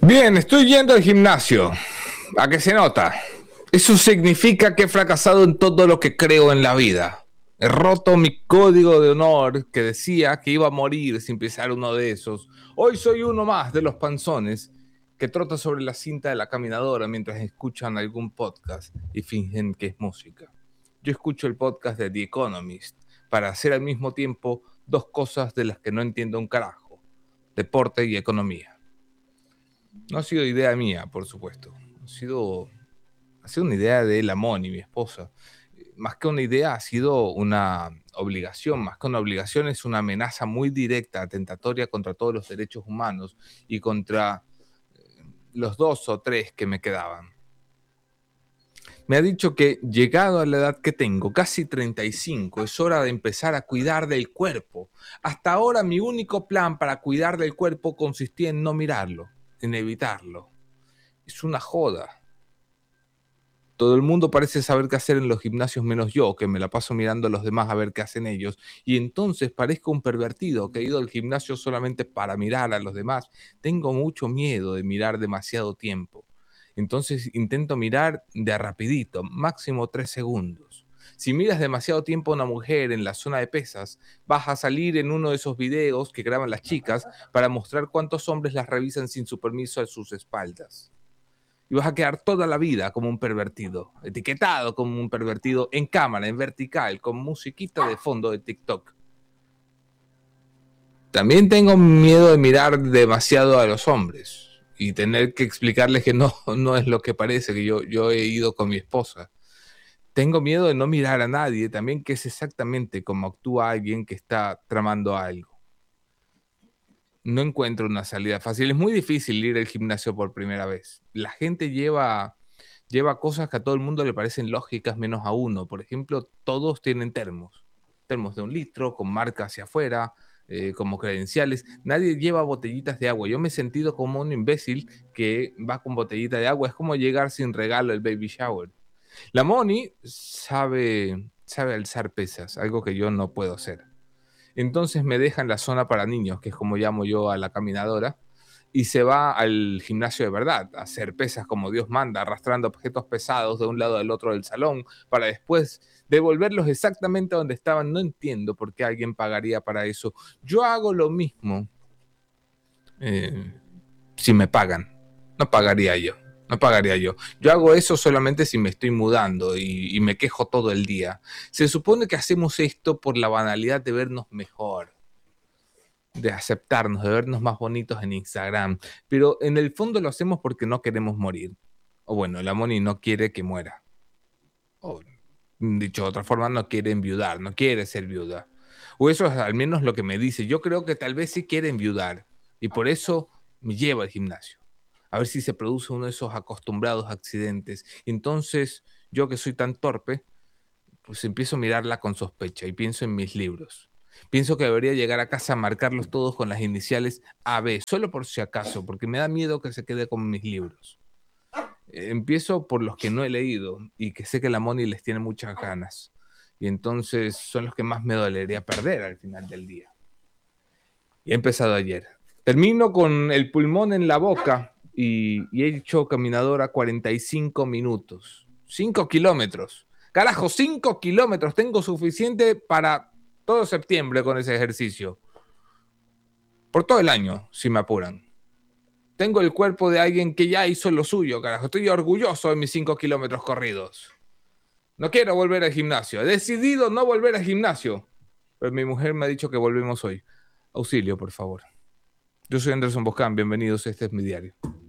Bien, estoy yendo al gimnasio. ¿A qué se nota? Eso significa que he fracasado en todo lo que creo en la vida. He roto mi código de honor que decía que iba a morir sin pisar uno de esos. Hoy soy uno más de los panzones que trota sobre la cinta de la caminadora mientras escuchan algún podcast y fingen que es música. Yo escucho el podcast de The Economist para hacer al mismo tiempo dos cosas de las que no entiendo un carajo: deporte y economía. No ha sido idea mía, por supuesto. Ha sido una idea de la Moni, mi esposa. Más que una idea, ha sido una obligación. Más que una obligación, es una amenaza muy directa, atentatoria contra todos los derechos humanos y contra los 2 o 3 que me quedaban. Me ha dicho que, llegado a la edad que tengo, casi 35, es hora de empezar a cuidar del cuerpo. Hasta ahora mi único plan para cuidar del cuerpo consistía en no mirarlo, en evitarlo. Es una joda. Todo el mundo parece saber qué hacer en los gimnasios menos yo, que me la paso mirando a los demás a ver qué hacen ellos, y entonces parezco un pervertido que ha ido al gimnasio solamente para mirar a los demás. Tengo mucho miedo de mirar demasiado tiempo. Entonces intento mirar de a rapidito, máximo 3 segundos. Si miras demasiado tiempo a una mujer en la zona de pesas, vas a salir en uno de esos videos que graban las chicas para mostrar cuántos hombres las revisan sin su permiso a sus espaldas. Y vas a quedar toda la vida como un pervertido, etiquetado como un pervertido en cámara, en vertical, con musiquita de fondo de TikTok. También tengo miedo de mirar demasiado a los hombres y tener que explicarles que no es lo que parece, que yo he ido con mi esposa. Tengo miedo de no mirar a nadie, también, que es exactamente como actúa alguien que está tramando algo. No encuentro una salida fácil. Es muy difícil ir al gimnasio por primera vez. La gente lleva cosas que a todo el mundo le parecen lógicas menos a uno. Por ejemplo, todos tienen termos de 1 litro, con marca hacia afuera, como credenciales. Nadie lleva botellitas de agua. Yo me he sentido como un imbécil que va con botellita de agua. Es como llegar sin regalo al baby shower. La Moni sabe alzar pesas, algo que yo no puedo hacer. Entonces me deja en la zona para niños, que es como llamo yo a la caminadora, y se va al gimnasio de verdad, a hacer pesas como Dios manda, arrastrando objetos pesados de un lado al otro del salón, para después devolverlos exactamente donde estaban. No entiendo por qué alguien pagaría para eso. Yo hago lo mismo eh, si me pagan. No pagaría yo. No pagaría yo. Yo hago eso solamente si me estoy mudando y me quejo todo el día. Se supone que hacemos esto por la banalidad de vernos mejor, de aceptarnos, de vernos más bonitos en Instagram, pero en el fondo lo hacemos porque no queremos morir. O bueno, la Moni no quiere que muera. O dicho de otra forma, no quiere enviudar, no quiere ser viuda. O eso es al menos lo que me dice. Yo creo que tal vez sí quiere enviudar y por eso me lleva al gimnasio. A ver si se produce uno de esos acostumbrados accidentes. Y entonces, yo que soy tan torpe, pues empiezo a mirarla con sospecha y pienso en mis libros. Pienso que debería llegar a casa a marcarlos todos con las iniciales AB, solo por si acaso, porque me da miedo que se quede con mis libros. Empiezo por los que no he leído y que sé que la Moni les tiene muchas ganas. Y entonces son los que más me dolería perder al final del día. Y he empezado ayer. Termino con el pulmón en la boca y he hecho caminadora 45 minutos. 5 kilómetros. Carajo, 5 kilómetros. Tengo suficiente para todo septiembre con ese ejercicio. Por todo el año, si me apuran. Tengo el cuerpo de alguien que ya hizo lo suyo, carajo. Estoy orgulloso de mis 5 kilómetros corridos. No quiero volver al gimnasio. He decidido no volver al gimnasio. Pero mi mujer me ha dicho que volvemos hoy. Auxilio, por favor. Yo soy Anderson Boscan. Bienvenidos. Este es mi diario.